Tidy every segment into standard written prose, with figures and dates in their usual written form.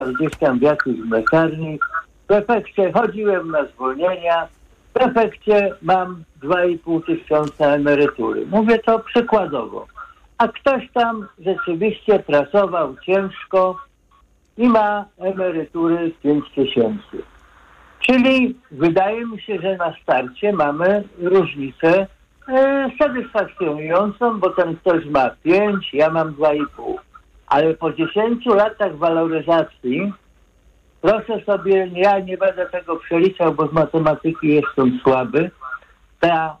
gdzieś tam w jakiejś mleczarni. W efekcie chodziłem na zwolnienia. W efekcie mam 2,5 tysiąca emerytury. Mówię to przykładowo. A ktoś tam rzeczywiście pracował ciężko i ma emerytury 5 tysięcy. Czyli wydaje mi się, że na starcie mamy różnicę satysfakcjonującą, bo ten ktoś ma 5, ja mam 2,5. Ale po 10 latach waloryzacji, proszę sobie, ja nie będę tego przeliczał, bo z matematyki jestem słaby, ta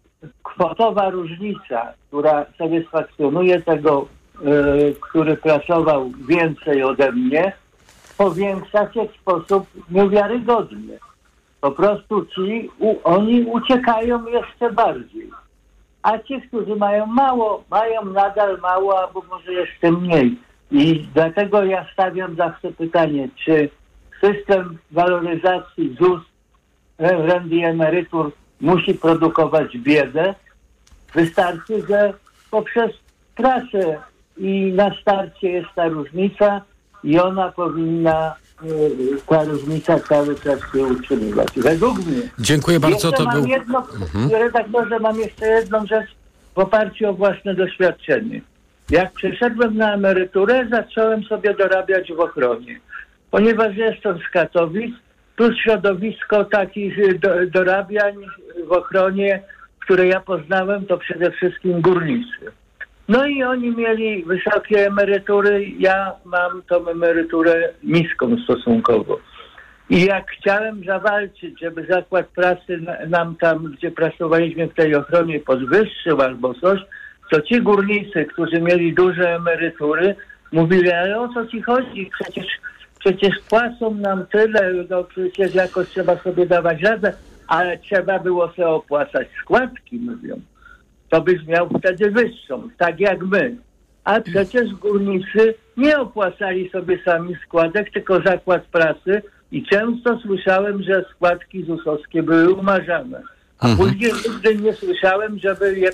kwotowa różnica, która satysfakcjonuje tego, który pracował więcej ode mnie, powiększa się w sposób niewiarygodny. Po prostu oni uciekają jeszcze bardziej. A ci, którzy mają mało, mają nadal mało, albo może jeszcze mniej. I dlatego ja stawiam zawsze pytanie, czy system waloryzacji ZUS, rent i emerytur musi produkować biedę? Wystarczy, że poprzez pracę i na starcie jest ta różnica i ona powinna, ta różnica cały czas się utrzymywać. Według mnie. Dziękuję bardzo. Redaktorze, mam jeszcze jedną rzecz w oparciu o własne doświadczenie. Jak przeszedłem na emeryturę, zacząłem sobie dorabiać w ochronie. Ponieważ jestem z Katowic, plus środowisko takich dorabiań w ochronie, które ja poznałem, to przede wszystkim górnicy. No i oni mieli wysokie emerytury, ja mam tą emeryturę niską stosunkowo. I jak chciałem zawalczyć, żeby zakład pracy nam tam, gdzie pracowaliśmy w tej ochronie, podwyższył albo coś, to ci górnicy, którzy mieli duże emerytury, mówili, ale o co ci chodzi? Przecież płacą nam tyle, no przecież jakoś trzeba sobie dawać radę, ale trzeba było sobie opłacać składki, mówią. To byś miał wtedy wyższą, tak jak my. A przecież górnicy nie opłacali sobie sami składek, tylko zakład pracy i często słyszałem, że składki ZUS-owskie były umarzane. A później nigdy nie słyszałem, żeby je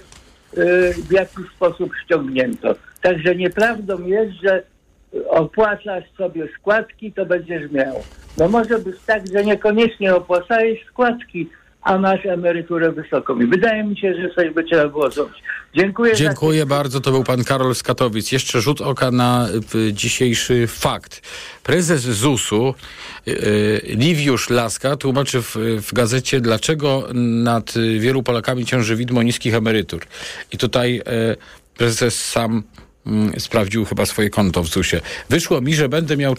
w jakiś sposób ściągnięto. Także nieprawdą jest, że opłacasz sobie składki, to będziesz miał. No może być tak, że niekoniecznie opłacałeś składki, a masz emeryturę wysoką. I wydaje mi się, że coś by trzeba było zrobić. Dziękuję bardzo. To był pan Karol z Katowic. Jeszcze rzut oka na dzisiejszy fakt. Prezes ZUS-u Liwiusz Laska tłumaczy w gazecie, dlaczego nad wielu Polakami ciąży widmo niskich emerytur. I tutaj prezes sam sprawdził chyba swoje konto w ZUS-ie. Wyszło mi, że będę miał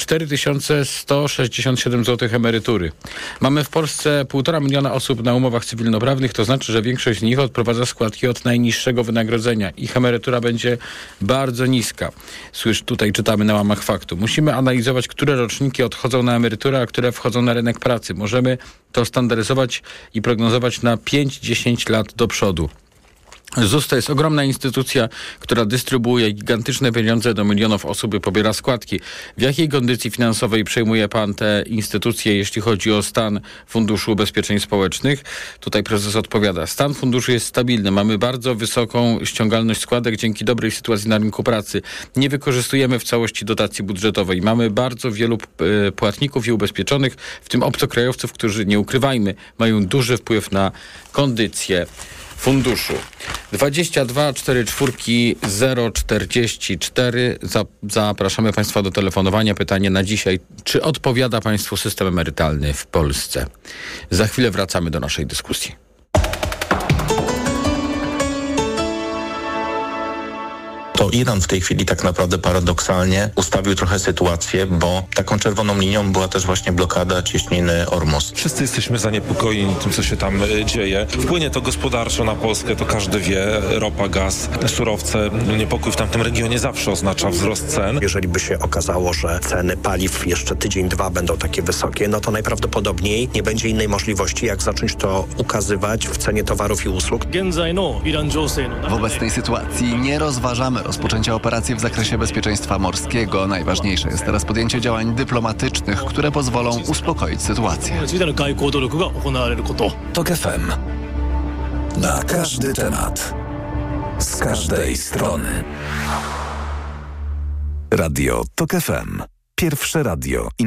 4167 zł emerytury. Mamy w Polsce 1,5 miliona osób na umowach cywilnoprawnych, to znaczy, że większość z nich odprowadza składki od najniższego wynagrodzenia. Ich emerytura będzie bardzo niska. Tutaj czytamy na łamach faktu. Musimy analizować, które roczniki odchodzą na emeryturę, a które wchodzą na rynek pracy. Możemy to standaryzować i prognozować na 5-10 lat do przodu. ZUS to jest ogromna instytucja, która dystrybuuje gigantyczne pieniądze do milionów osób i pobiera składki. W jakiej kondycji finansowej przejmuje pan te instytucje, jeśli chodzi o stan Funduszu Ubezpieczeń Społecznych? Tutaj prezes odpowiada. Stan funduszu jest stabilny. Mamy bardzo wysoką ściągalność składek dzięki dobrej sytuacji na rynku pracy. Nie wykorzystujemy w całości dotacji budżetowej. Mamy bardzo wielu płatników i ubezpieczonych, w tym obcokrajowców, którzy, nie ukrywajmy, mają duży wpływ na kondycję funduszu. 22 44 044. Zapraszamy państwa do telefonowania. Pytanie na dzisiaj. Czy odpowiada państwu system emerytalny w Polsce? Za chwilę wracamy do naszej dyskusji. To Iran w tej chwili tak naprawdę paradoksalnie ustawił trochę sytuację, bo taką czerwoną linią była też właśnie blokada cieśniny Ormus. Wszyscy jesteśmy zaniepokojeni tym, co się tam dzieje. Wpłynie to gospodarczo na Polskę, to każdy wie. Ropa, gaz, surowce. Niepokój w tamtym regionie zawsze oznacza wzrost cen. Jeżeli by się okazało, że ceny paliw jeszcze tydzień, dwa będą takie wysokie, no to najprawdopodobniej nie będzie innej możliwości, jak zacząć to ukazywać w cenie towarów i usług. W obecnej sytuacji nie rozważamy rozpoczęcia operacji w zakresie bezpieczeństwa morskiego. Najważniejsze jest teraz podjęcie działań dyplomatycznych, które pozwolą uspokoić sytuację. TOK FM. Na każdy temat. Z każdej strony. Radio TOK FM. Pierwsze radio